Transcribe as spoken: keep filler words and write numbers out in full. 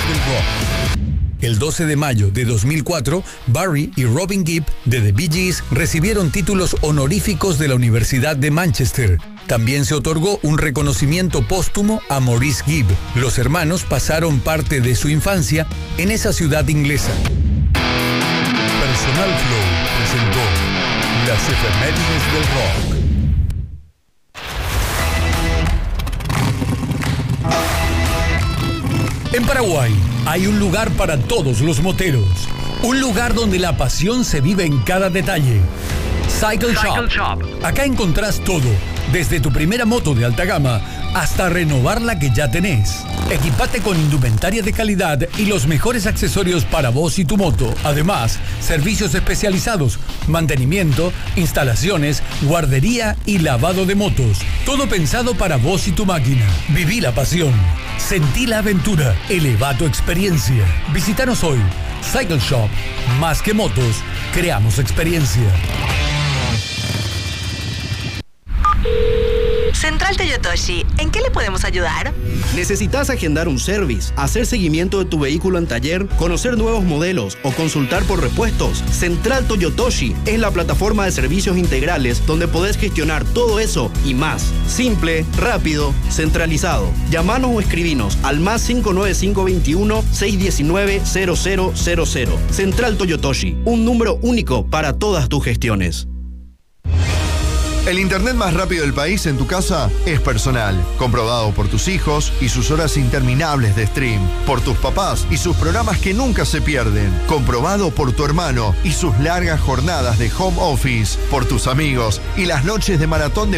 del rock. El doce de mayo de dos mil cuatro, Barry y Robin Gibb de The Bee Gees recibieron títulos honoríficos de la Universidad de Manchester. También se otorgó un reconocimiento póstumo a Maurice Gibb. Los hermanos pasaron parte de su infancia en esa ciudad inglesa. Personal Flow presentó las efemérides del rock. En Paraguay hay un lugar para todos los moteros. Un lugar donde la pasión se vive en cada detalle. Cycle, Cycle Shop. Shop. Acá encontrás todo, desde tu primera moto de alta gama hasta renovar la que ya tenés. Equipate con indumentaria de calidad y los mejores accesorios para vos y tu moto. Además, servicios especializados, mantenimiento, instalaciones, guardería y lavado de motos. Todo pensado para vos y tu máquina. Viví la pasión. Sentí la aventura. Eleva tu experiencia. Visítanos hoy. Cycle Shop. Más que motos, creamos experiencia. Central Toyotoshi, ¿en qué le podemos ayudar? ¿Necesitas agendar un service, hacer seguimiento de tu vehículo en taller, conocer nuevos modelos o consultar por repuestos? Central Toyotoshi es la plataforma de servicios integrales donde podés gestionar todo eso y más. Simple, rápido, centralizado. Llamanos o escribinos al más cinco nueve cinco veintiuno, seiscientos diecinueve, cero cero cero cero. Central Toyotoshi, un número único para todas tus gestiones. El internet más rápido del país en tu casa es Personal, comprobado por tus hijos y sus horas interminables de stream, por tus papás y sus programas que nunca se pierden, comprobado por tu hermano y sus largas jornadas de home office, por tus amigos y las noches de maratón de